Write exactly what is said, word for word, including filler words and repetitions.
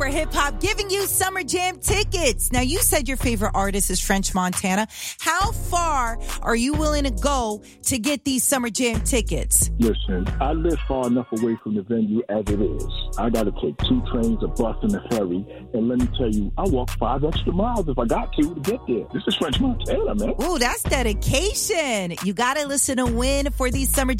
for Hip Hop, giving you Summer Jam tickets. Now, you said your favorite artist is French Montana. How far are you willing to go to get these Summer Jam tickets? Listen, I live far enough away from the venue as it is. I got to take two trains, a bus, and a ferry. And let me tell you, I walk five extra miles if I got to to get there. This is French Montana, man. Ooh, that's dedication. You got to listen to Win for these Summer